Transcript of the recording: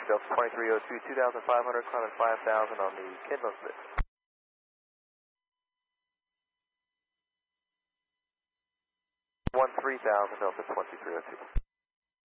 Delta 2302, 2,500, climbing 5,000 on the Kinlow Smith. 13,000, Delta 2302.